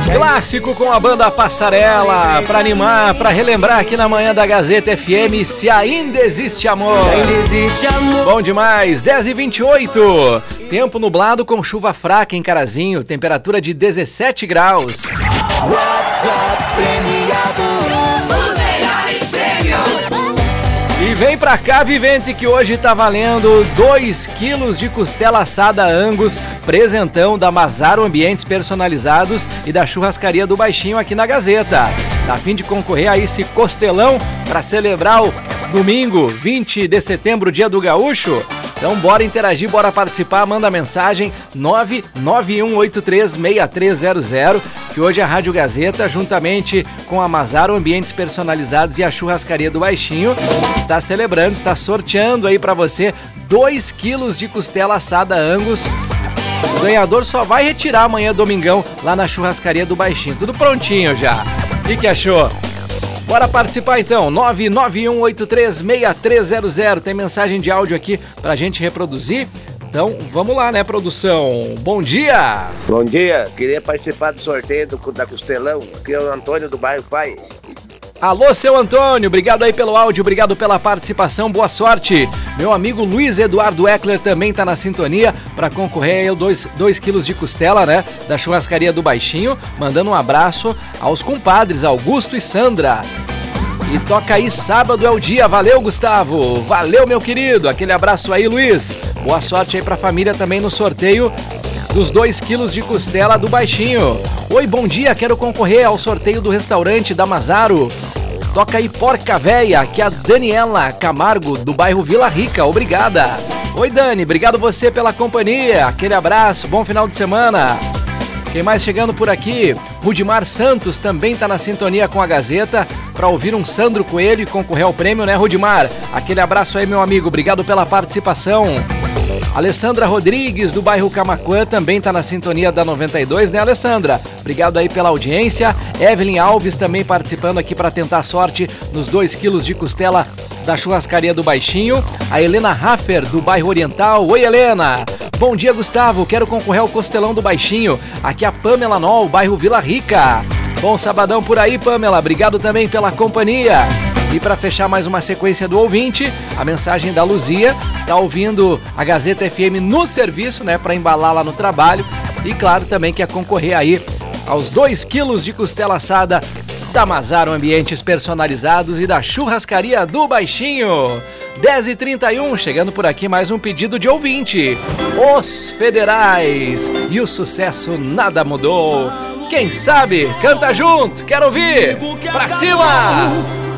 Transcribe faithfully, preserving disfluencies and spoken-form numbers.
Clássico com a banda Passarela, pra animar, pra relembrar aqui na manhã da Gazeta F M, Se Ainda Existe Amor. Se ainda existe amor. Bom demais, dez e vinte e oito. Tempo nublado com chuva fraca em Carazinho, temperatura de dezessete graus. WhatsApp premiado. E vem pra cá, Vivente, que hoje tá valendo dois quilos de costela assada Angus, presentão da Mazaro Ambientes Personalizados e da Churrascaria do Baixinho aqui na Gazeta. Tá a fim de concorrer a esse costelão pra celebrar o domingo, vinte de setembro, dia do Gaúcho? Então bora interagir, bora participar, manda mensagem nove nove um oito três seis três zero zero, que hoje a Rádio Gazeta, juntamente com a Mazaro Ambientes Personalizados e a Churrascaria do Baixinho, está celebrando, está sorteando aí pra você dois quilos de costela assada Angus. O ganhador só vai retirar amanhã, domingão, lá na Churrascaria do Baixinho. Tudo prontinho já. O que que achou? Bora participar então, nove nove um oito três seis três zero zero, tem mensagem de áudio aqui pra gente reproduzir. Então vamos lá, né, produção? Bom dia! Bom dia, queria participar do sorteio do, da Costelão, que é o Antônio do bairro faz. Alô, seu Antônio, obrigado aí pelo áudio, obrigado pela participação, boa sorte. Meu amigo Luiz Eduardo Eckler também tá na sintonia para concorrer aí dois quilos de costela, né, da Churrascaria do Baixinho, mandando um abraço aos compadres Augusto e Sandra. E toca aí, sábado é o dia, valeu Gustavo, valeu meu querido, aquele abraço aí Luiz, boa sorte aí pra família também no sorteio dos dois quilos de costela do Baixinho. Oi, bom dia, quero concorrer ao sorteio do restaurante da Mazaro. Toca aí Porca Véia, que é a Daniela Camargo, do bairro Vila Rica, obrigada. Oi Dani, obrigado você pela companhia, aquele abraço, bom final de semana. Quem mais chegando por aqui? Rudimar Santos também tá na sintonia com a Gazeta para ouvir um Sandro Coelho e concorrer ao prêmio, né, Rudimar? Aquele abraço aí, meu amigo, obrigado pela participação. Alessandra Rodrigues, do bairro Camaquã, também tá na sintonia da noventa e dois, né, Alessandra? Obrigado aí pela audiência. Evelyn Alves também participando aqui para tentar sorte nos dois quilos de costela da Churrascaria do Baixinho. A Helena Raffer, do bairro Oriental. Oi, Helena! Bom dia, Gustavo. Quero concorrer ao costelão do Baixinho. Aqui a Pamela Nol, bairro Vila Rica. Bom sabadão por aí, Pamela. Obrigado também pela companhia. E para fechar mais uma sequência do ouvinte, a mensagem da Luzia, tá ouvindo a Gazeta F M no serviço, né, para embalar lá no trabalho. E claro, também quer concorrer aí aos dois quilos de costela assada da Mazaro Ambientes Personalizados e da Churrascaria do Baixinho. dez e trinta e um, chegando por aqui mais um pedido de ouvinte. Os Federais e o sucesso Nada Mudou. Quem sabe, canta junto, quero ouvir, pra cima!